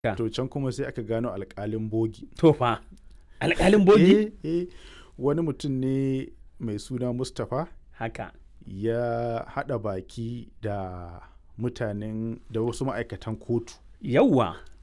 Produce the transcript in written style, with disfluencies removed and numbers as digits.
to can kuma sai aka gano alƙalin bogi. To fa, alƙalin bogi? Wani mutum ne mai suna Mustapha Haka. ya haɗa baki da wasu ma'aikatan kotu. Yawwa.